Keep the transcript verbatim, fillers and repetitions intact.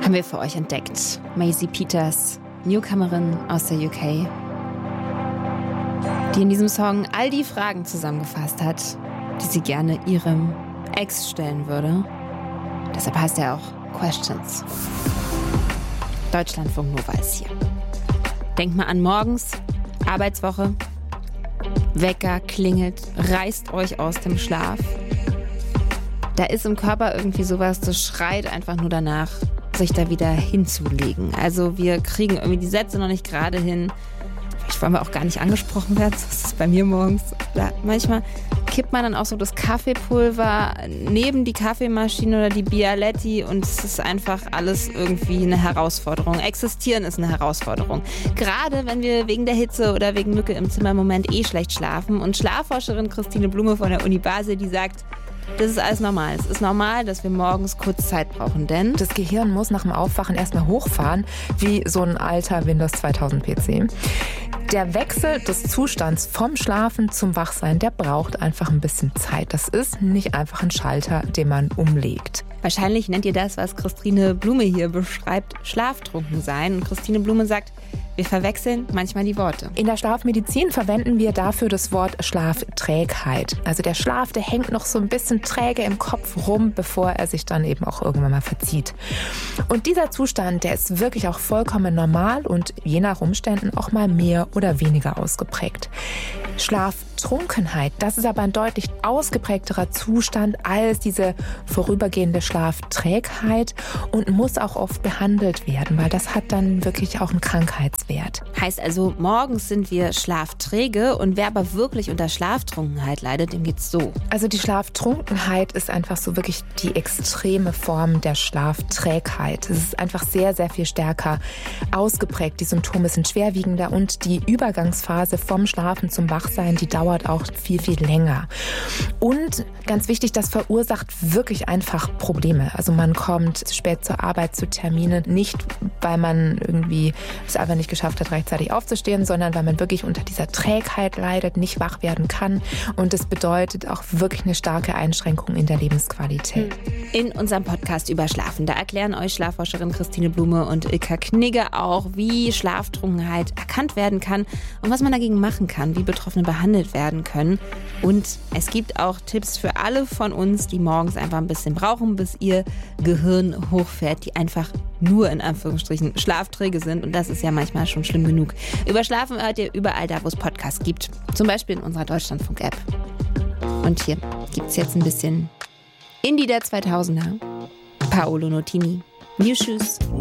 haben wir für euch entdeckt. Maisie Peters, Newcomerin aus der U K, die in diesem Song all die Fragen zusammengefasst hat, die sie gerne ihrem Ex stellen würde. Deshalb heißt er auch Questions. Deutschlandfunk Nova ist hier. Denkt mal an morgens, Arbeitswoche, Wecker klingelt, reißt euch aus dem Schlaf. Da ist im Körper irgendwie sowas, das schreit einfach nur danach, sich da wieder hinzulegen. Also wir kriegen irgendwie die Sätze noch nicht gerade hin. Vielleicht wollen wir auch gar nicht angesprochen werden, so ist es bei mir morgens. Oder manchmal kippt man dann auch so das Kaffeepulver neben die Kaffeemaschine oder die Bialetti und es ist einfach alles irgendwie eine Herausforderung. Existieren ist eine Herausforderung. Gerade wenn wir wegen der Hitze oder wegen Mücke im Zimmer im Moment eh schlecht schlafen. Und Schlafforscherin Christine Blume von der Uni Basel, die sagt, das ist alles normal. Es ist normal, dass wir morgens kurz Zeit brauchen, denn das Gehirn muss nach dem Aufwachen erstmal hochfahren, wie so ein alter Windows zweitausend P C. Der Wechsel des Zustands vom Schlafen zum Wachsein, der braucht einfach ein bisschen Zeit. Das ist nicht einfach ein Schalter, den man umlegt. Wahrscheinlich nennt ihr das, was Christine Blume hier beschreibt, Schlaftrunken sein. Und Christine Blume sagt, wir verwechseln manchmal die Worte. In der Schlafmedizin verwenden wir dafür das Wort Schlafträgheit. Also der Schlaf, der hängt noch so ein bisschen träge im Kopf rum, bevor er sich dann eben auch irgendwann mal verzieht. Und dieser Zustand, der ist wirklich auch vollkommen normal und je nach Umständen auch mal mehr oder weniger ausgeprägt. Schlaftrunkenheit, das ist aber ein deutlich ausgeprägterer Zustand als diese vorübergehende Schlafträgheit und muss auch oft behandelt werden, weil das hat dann wirklich auch einen Krankheitswert. Heißt also, morgens sind wir schlafträge und wer aber wirklich unter Schlaftrunkenheit leidet, dem geht's so. Also die Schlaftrunkenheit ist einfach so wirklich die extreme Form der Schlafträgheit. Es ist einfach sehr, sehr viel stärker ausgeprägt. Die Symptome sind schwerwiegender und die Übergangsphase vom Schlafen zum Wachsein, die dauert auch viel, viel länger. Und ganz wichtig, das verursacht wirklich einfach Probleme. Also man kommt spät zur Arbeit, zu Terminen, nicht weil man irgendwie es einfach nicht geschafft hat, rechtzeitig aufzustehen, sondern weil man wirklich unter dieser Trägheit leidet, nicht wach werden kann. Und das bedeutet auch wirklich eine starke Einschränkung in der Lebensqualität. In unserem Podcast über Schlafen, da erklären euch Schlafforscherin Christine Blume und Ilka Knigge auch, wie Schlaftrunkenheit erkannt werden kann und was man dagegen machen kann, wie Betroffene behandelt werden können. Und es gibt auch Tipps für alle von uns, die morgens einfach ein bisschen brauchen, bis ihr Gehirn hochfährt, die einfach nur in Anführungsstrichen schlafträge sind. Und das ist ja manchmal schon schlimm genug. Über Schlafen hört ihr überall da, wo es Podcasts gibt. Zum Beispiel in unserer Deutschlandfunk-App. Und hier gibt es jetzt ein bisschen Indie der zweitausender. Paolo Nutini, New Shoes.